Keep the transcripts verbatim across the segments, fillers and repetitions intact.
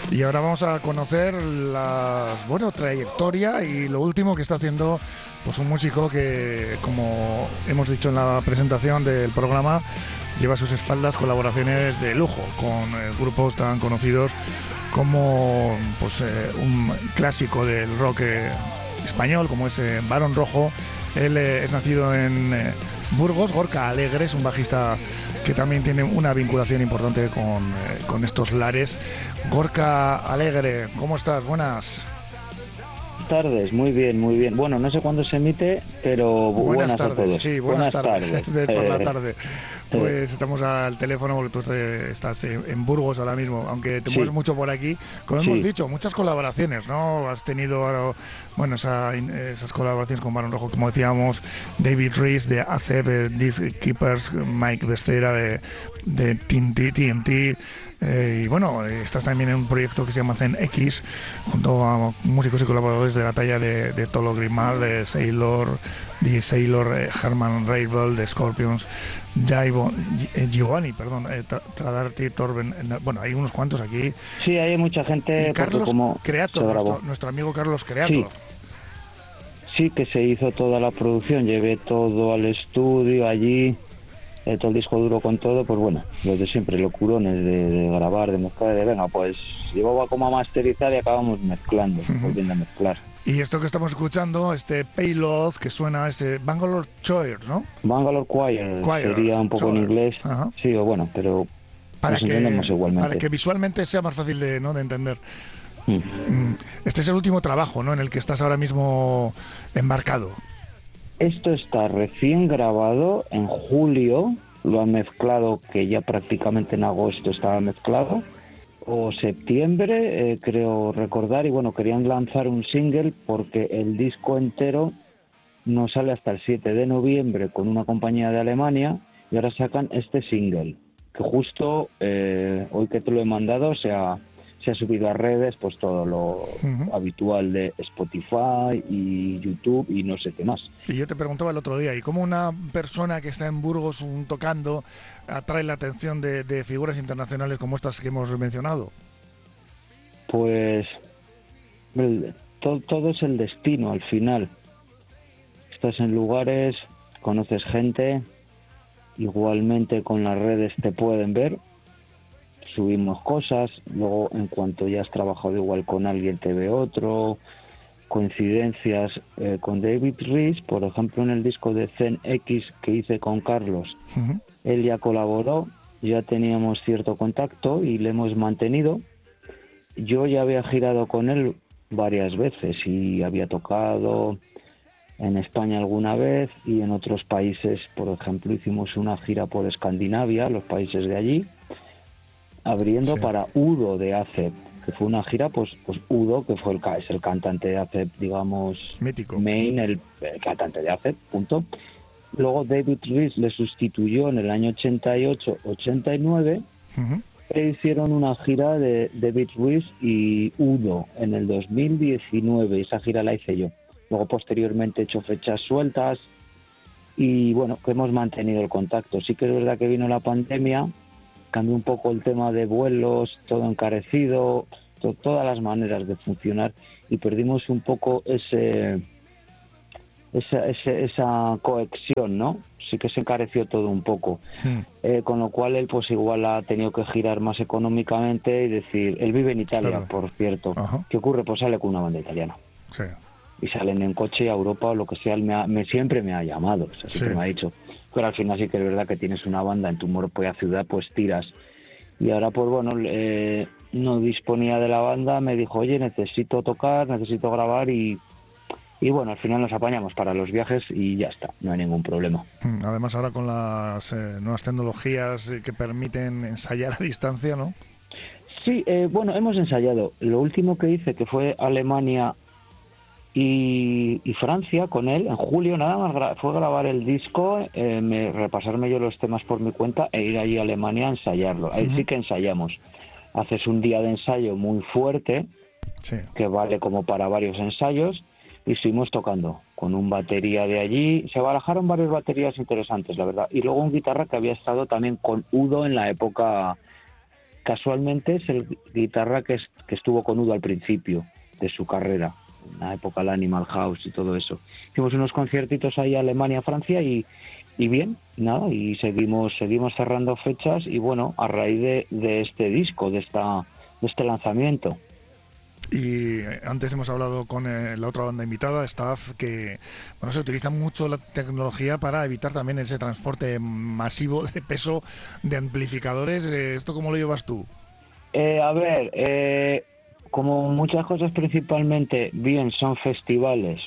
Y ahora vamos a conocer la bueno, trayectoria y lo último que está haciendo pues un músico que, como hemos dicho en la presentación del programa, lleva a sus espaldas colaboraciones de lujo con eh, grupos tan conocidos como pues eh, un clásico del rock eh, español como es eh, Barón Rojo. Él eh, es nacido en eh, Burgos. Gorka Alegre es un bajista que también tiene una vinculación importante con, eh, con estos lares. Gorka Alegre, ¿cómo estás? Buenas. Buenas tardes, muy bien, muy bien. Bueno, no sé cuándo se emite, pero bu- Buenas buenas tardes, a todos. sí, buenas, buenas tardes, tardes. De por la tarde. Pues estamos al teléfono porque tú estás en Burgos ahora mismo, aunque te sí. mueves mucho por aquí. Como hemos sí. dicho, muchas colaboraciones, ¿no? Has tenido, bueno, esa, esas colaboraciones con Barón Rojo, como decíamos, David Rees de A C E P, Disc Keepers, Mike Becerra de, de T N T. Eh, y bueno, estás también en un proyecto que se llama Zen X, junto a músicos y colaboradores de la talla de, de Tolo Grimal, de Sailor, de Sailor, eh, Herman Ravel, de Scorpions, Jaivo, eh, Giovanni, perdón, eh, Tradarti, Torben, eh, bueno, hay unos cuantos aquí. Sí, hay mucha gente. Y Carlos como Creator, nuestro, nuestro amigo Carlos Creator. Sí. sí, que se hizo toda la producción, llevé todo al estudio allí. Eh, todo el disco duro con todo, pues bueno, los de siempre, locurones de, de grabar, de mezclar, de venga, pues llevaba como a masterizar y acabamos mezclando, uh-huh. volviendo a mezclar. Y esto que estamos escuchando, este Payload, que suena ese Bangalore Choir, ¿no? Bangalore Choir, Choir sería un poco Choir. En inglés, uh-huh. sí, o bueno, pero para nos que, entendemos igualmente. Para que visualmente sea más fácil de, ¿no? de entender. Mm. Este es el último trabajo, ¿no? En el que estás ahora mismo embarcado. Esto está recién grabado en julio, lo han mezclado, que ya prácticamente en agosto estaba mezclado, o septiembre, eh, creo recordar, y bueno, querían lanzar un single porque el disco entero no sale hasta el siete de noviembre con una compañía de Alemania, y ahora sacan este single, que justo eh, hoy que te lo he mandado, o sea... se ha subido a redes, pues todo lo uh-huh. habitual de Spotify y YouTube y no sé qué más. Y yo te preguntaba el otro día, ¿y cómo una persona que está en Burgos un, tocando atrae la atención de, de figuras internacionales como estas que hemos mencionado? Pues el, todo, todo es el destino al final. Estás en lugares, conoces gente, igualmente con las redes te pueden ver, subimos cosas, luego en cuanto ya has trabajado igual con alguien te ve otro, coincidencias eh, con David Rees, por ejemplo en el disco de Zen X que hice con Carlos, uh-huh. él ya colaboró, ya teníamos cierto contacto y le hemos mantenido. Yo ya había girado con él varias veces y había tocado en España alguna vez y en otros países, por ejemplo hicimos una gira por Escandinavia, los países de allí, abriendo sí. para Udo de A C E P, que fue una gira, pues, pues Udo, que fue el, es el cantante de A C E P, digamos, mítico, main, el, el cantante de A C E P, punto. Luego David Rees le sustituyó en el año ochenta y ocho ochenta y nueve, uh-huh. e hicieron una gira de David Rees y Udo en el dos mil diecinueve, esa gira la hice yo. Luego posteriormente he hecho fechas sueltas y bueno, que hemos mantenido el contacto. Sí que es verdad que vino la pandemia, cambió un poco el tema de vuelos, todo encarecido, to- todas las maneras de funcionar y perdimos un poco ese, esa, ese, esa conexión, ¿no? Sí que se encareció todo un poco. Sí. Eh, con lo cual él pues igual ha tenido que girar más económicamente y decir, él vive en Italia, claro. por cierto. Ajá. ¿Qué ocurre? Pues sale con una banda italiana. Sí. Y salen en coche a Europa o lo que sea, él me, ha, me siempre me ha llamado, o sea, siempre sí. me ha dicho... pero al final sí que es verdad que tienes una banda en tu propia ciudad, pues tiras. Y ahora, pues bueno, eh, no disponía de la banda, me dijo, oye, necesito tocar, necesito grabar y, y bueno, al final nos apañamos para los viajes y ya está, no hay ningún problema. Además ahora con las eh, nuevas tecnologías que permiten ensayar a distancia, ¿no? Sí, eh, bueno, hemos ensayado. Lo último que hice, que fue Alemania Y, y Francia con él en julio, nada más gra- fue grabar el disco, eh, me, repasarme yo los temas por mi cuenta e ir allí a Alemania a ensayarlo. Ahí uh-huh. sí que ensayamos. Haces un día de ensayo muy fuerte, sí. que vale como para varios ensayos, y seguimos tocando con un batería de allí. Se barajaron varias baterías interesantes, la verdad. Y luego un guitarra que había estado también con Udo en la época casualmente es el guitarra que, es, que estuvo con Udo al principio de su carrera, en la época del Animal House y todo eso. Hicimos unos conciertitos ahí a Alemania, Francia y, y bien, nada, y seguimos seguimos cerrando fechas y bueno, a raíz de, de este disco, de esta de este lanzamiento. Y antes hemos hablado con eh, la otra banda invitada, Staff, que bueno, se utiliza mucho la tecnología para evitar también ese transporte masivo de peso de amplificadores. Eh, ¿Esto cómo lo llevas tú? Eh, a ver, eh, como muchas cosas principalmente, bien son festivales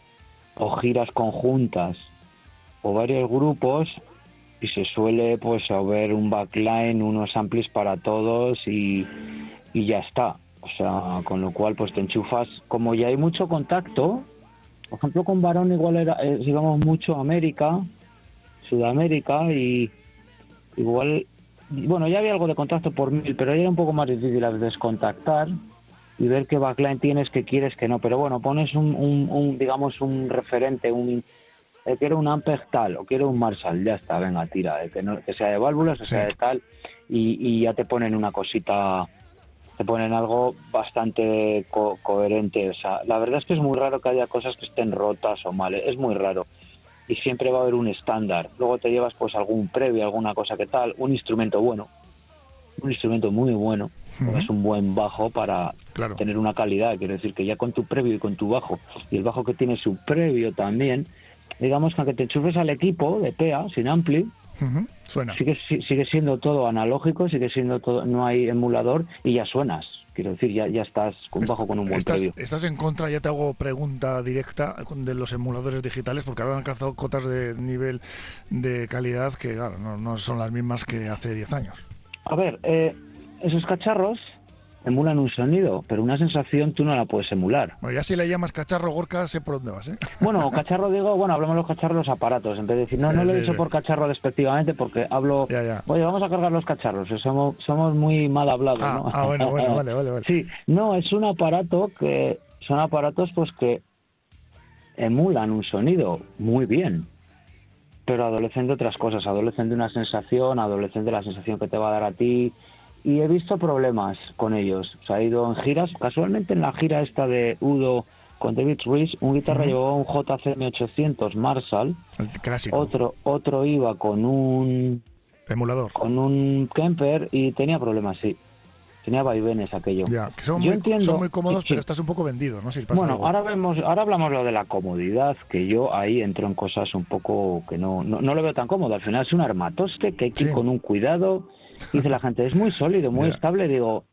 o giras conjuntas o varios grupos y se suele pues haber un backline, unos amplis para todos y, y ya está. O sea, con lo cual pues te enchufas, como ya hay mucho contacto, por ejemplo con Varón igual era, eh, íbamos mucho a América, Sudamérica y igual, bueno, ya había algo de contacto por mil, pero ya era un poco más difícil a veces contactar y ver qué backline tienes, qué quieres, qué no, pero bueno, pones un, un, un digamos un referente, un eh, quiero un Ampeg tal o quiero un Marshall, ya está, venga, tira, eh, que, no, que sea de válvulas o Sí. sea de tal y, y ya te ponen una cosita, te ponen algo bastante co- coherente. O sea, la verdad es que es muy raro que haya cosas que estén rotas o mal, es muy raro. Y siempre va a haber un estándar. Luego te llevas pues algún previo, alguna cosa que tal, un instrumento bueno, un instrumento muy bueno, Uh-huh. es un buen bajo para Claro. tener una calidad. Quiero decir que ya con tu previo y con tu bajo, y el bajo que tiene su previo también, digamos que aunque te enchufes al equipo de P A, sin ampli, Uh-huh. Suena. Sigue, sigue siendo todo analógico, sigue siendo todo, no hay emulador y ya suenas. Quiero decir, ya, ya estás con bajo con un buen estás, previo. Estás en contra, ya te hago pregunta directa de los emuladores digitales, porque ahora han alcanzado cotas de nivel de calidad que, claro, no, no son las mismas que hace diez años. A ver, eh, esos cacharros emulan un sonido, pero una sensación tú no la puedes emular. Bueno, ya si le llamas cacharro, Gorka, sé por dónde vas, ¿eh? Bueno, cacharro digo, bueno, hablamos de los cacharros, los aparatos, en vez de decir, no, no lo he Sí, dicho sí. por cacharro despectivamente, porque hablo, Ya, ya. oye, vamos a cargar los cacharros, somos, somos muy mal hablados, Ah, ¿no? ah, bueno, bueno, vale, vale, vale. Sí, no, es un aparato que, son aparatos pues que emulan un sonido muy bien, pero adolecen de otras cosas, adolecen de una sensación, adolecen de la sensación que te va a dar a ti, y he visto problemas con ellos. Se ha ido en giras, casualmente en la gira esta de Udo con David Ruiz, un guitarra uh-huh. llevaba un J C M ochocientos Marshall, el clásico. Otro, otro iba con un emulador, con un Kemper y tenía problemas, sí. Tenía vaivenes aquello. Ya, que son, Yo muy, entiendo, son muy cómodos, sí, pero sí. estás un poco vendido, ¿no? Si pasa bueno, algo. ahora vemos, ahora hablamos lo de la comodidad, que yo ahí entro en cosas un poco que no, no, no lo veo tan cómodo. Al final es un armatoste que hay que ir Sí. con un cuidado. Dice la gente, es muy sólido, muy yeah. estable. Digo,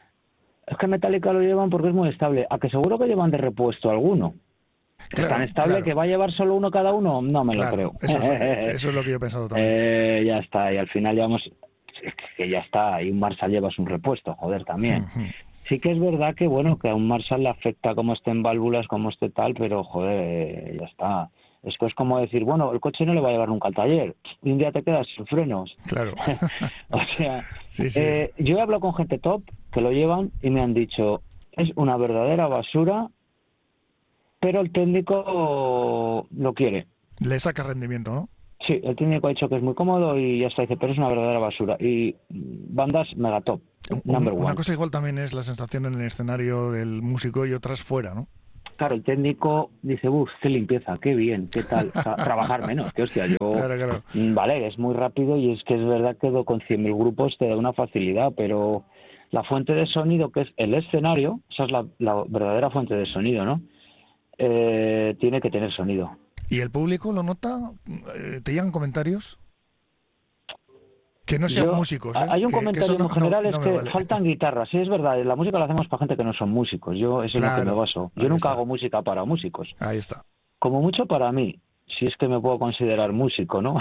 es que Metallica lo llevan porque es muy estable. ¿A que seguro que llevan de repuesto alguno? Claro, ¿Es tan estable claro. que va a llevar solo uno cada uno? No me claro, lo creo. Eso es, eso es lo que yo he pensado también. Eh, ya está, y al final llevamos... que ya está, y un Marshall llevas un repuesto, joder, también. Uh-huh. Sí que es verdad que, bueno, que a un Marshall le afecta como esté en válvulas, como esté tal, pero, joder, eh, ya está. Esto es como decir, bueno, el coche no le va a llevar nunca al taller, y un día te quedas sin frenos. Claro. O sea, sí, sí. Eh, yo he hablado con gente top que lo llevan y me han dicho, es una verdadera basura, pero el técnico lo quiere. Le saca rendimiento, ¿no? Sí, el técnico ha dicho que es muy cómodo y ya está, dice, pero es una verdadera basura. Y bandas mega top, number Un, one. Una cosa igual también es la sensación en el escenario del músico y otras fuera, ¿no? Claro, el técnico dice, uff, qué limpieza, qué bien, qué tal. O sea, trabajar menos, que hostia, yo... Claro, claro. Vale, es muy rápido y es que es verdad que con cien mil grupos te da una facilidad, pero la fuente de sonido, que es el escenario, esa es la, la verdadera fuente de sonido, ¿no? Eh, tiene que tener sonido. ¿Y el público lo nota? ¿Te llegan comentarios? Que no sean Yo, músicos, ¿eh? Hay un que, comentario que en no, general, no, es no que vale. faltan guitarras. Sí, es verdad, la música la hacemos para gente que no son músicos. Yo eso claro, es lo que me baso. Yo nunca está. hago música para músicos. Ahí está. Como mucho para mí, si es que me puedo considerar músico, ¿no?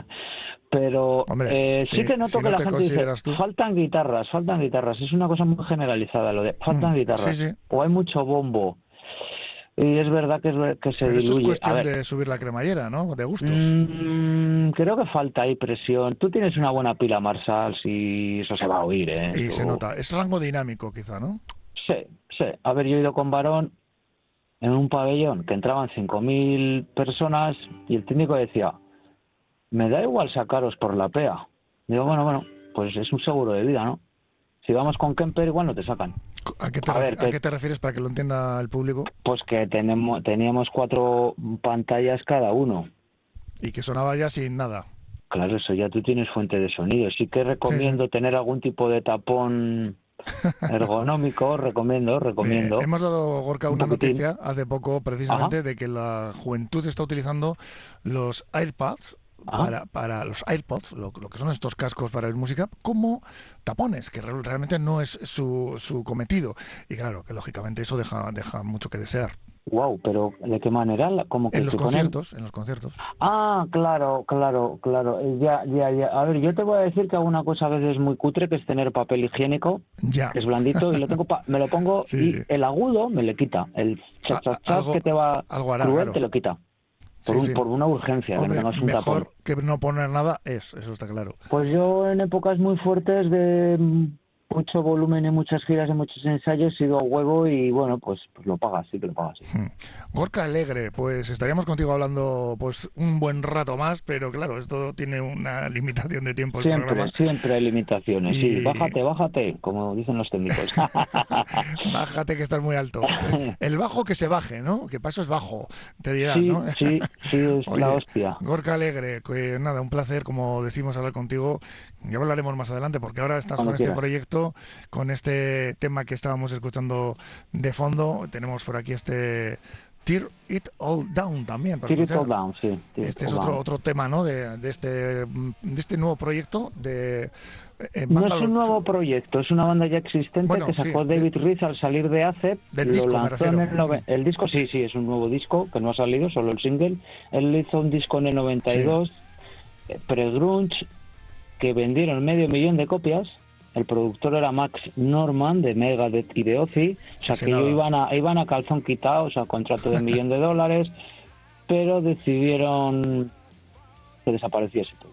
Pero Hombre, eh, si, sí que noto si que no la te gente dice, tú... faltan guitarras, faltan guitarras. Es una cosa muy generalizada lo de, faltan mm, guitarras. Sí, sí. O hay mucho bombo. Y es verdad que, es, que se Pero diluye. eso es cuestión A ver, de subir la cremallera, ¿no? De gustos. Mmm, creo que falta ahí presión. Tú tienes una buena pila Marshall y eso se va a oír, ¿eh? Y Tú... se nota. Es rango dinámico, quizá, ¿no? Sí, sí. A ver, yo he ido con Varón en un pabellón que entraban cinco mil personas y el técnico decía, me da igual sacaros por la P E A. Digo, bueno, bueno, pues es un seguro de vida, ¿no? Si vamos con Kemper, igual no te sacan. ¿A qué te, A ref- ver, ¿a que- qué te refieres para que lo entienda el público? Pues que tenemos, teníamos cuatro pantallas cada uno. Y que sonaba ya sin nada. Claro, eso ya tú tienes fuente de sonido. Sí que recomiendo Sí, tener algún tipo de tapón ergonómico, recomiendo, sí. recomiendo. Hemos dado, Gorka, Un una poquitín. noticia hace poco precisamente de que la juventud está utilizando los AirPods Ajá. para, para los AirPods, lo, lo que son estos cascos para oír música, como tapones, que re- realmente no es su, su cometido. Y claro, que lógicamente eso deja, deja mucho que desear. Wow, pero ¿de qué manera? Como que En los te ponen... conciertos, en los conciertos. Ah, claro, claro, claro. Eh, Ya, ya, ya. A ver, yo te voy a decir que hago una cosa a veces muy cutre, que es tener papel higiénico, Ya. que es blandito, y lo tengo pa- me lo pongo Sí, y sí. el agudo me le quita. El chas, A- chas, a- chas algo- que te va algo hará, cruel claro. te lo quita. Por, Sí, un- sí. por una urgencia, Hombre, que no tengas un tapón. mejor que no poner nada es, eso está claro. Pues yo en épocas muy fuertes de mm, mucho volumen y muchas giras y muchos ensayos he ido a huevo y bueno, pues, pues lo pagas, sí que lo pagas. Sí. Hmm. Gorka Alegre, pues estaríamos contigo hablando pues un buen rato más, pero claro, esto tiene una limitación de tiempo el Siempre, programa. siempre hay limitaciones, Y- sí. Bájate, bájate, como dicen los técnicos. Bájate que estás muy alto. El bajo que se baje, ¿no? Que paso es bajo, te dirán, Sí, ¿no? sí, sí, es Oye, la hostia. Gorka Alegre, que nada, un placer, como decimos, hablar contigo. Ya hablaremos más adelante, porque ahora estás Cuando con este quieras. proyecto, con este tema que estábamos escuchando de fondo. Tenemos por aquí este Tear It All Down también. para Tear It escuchar. All Down, sí. Tear It Este es All otro Down. otro tema, ¿no? De, de este de este nuevo proyecto de eh, No es Bangalore- un nuevo proyecto, es una banda ya existente Bueno, que sí, sacó de- David Rees al salir de A C E P. Del lo disco, me lanzó en refiero. el, nove- el disco, sí, sí, es un nuevo disco que no ha salido, solo el single. Él hizo un disco en el noventa y dos, eh, pre-grunge, que vendieron medio millón de copias. El productor era Max Norman de Megadeth y de Ozzy, o sea Casi que nada. ellos iban a, iban a calzón quitado, o sea, contrato de un millón de dólares, pero decidieron que desapareciese todo.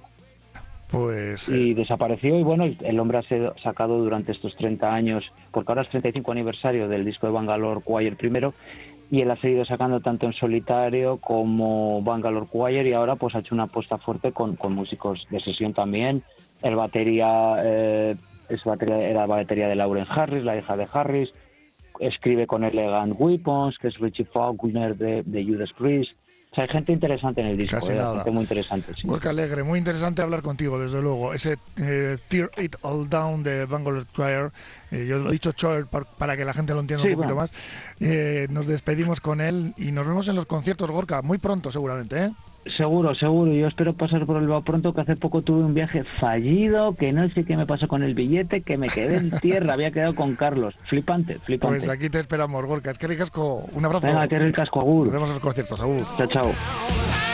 Pues eh, Y desapareció y bueno, el hombre ha sido sacado durante estos treinta años, porque ahora es treinta y cinco aniversario del disco de Bangalore Choir primero, y él ha seguido sacando tanto en solitario como Bangalore Choir y ahora pues ha hecho una apuesta fuerte con, con músicos de sesión también. El batería, eh, es batería era batería de Lauren Harris, la hija de Harris, escribe con Elegant Weapons, que es Richie Faulkner de, de Judas Priest. O sea, hay gente interesante en el disco, Casi eh, nada. gente muy interesante. Sí. Gorka Alegre, muy interesante hablar contigo, desde luego. Ese eh, Tear It All Down de Bangalore Choir, eh, yo lo he dicho Choir par- para que la gente lo entienda Sí, un poquito bueno. más. Eh, nos despedimos con él y nos vemos en los conciertos, Gorka, muy pronto seguramente, ¿eh? Seguro, seguro. Yo espero pasar por el Bilbao pronto, que hace poco tuve un viaje fallido, que no sé qué me pasó con el billete, que me quedé en tierra, había quedado con Carlos. Flipante, flipante. Pues aquí te esperamos, Gorka. Es que ricasco, un abrazo. Venga, que ricasco, Nos agur. vemos en los conciertos, agur. Chao, chao.